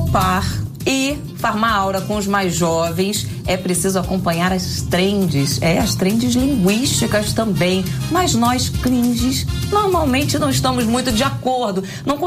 par e Farmaura com os mais jovens. É preciso acompanhar as trends, as trends linguísticas também. Mas nós, cringes, normalmente não estamos muito de acordo. Não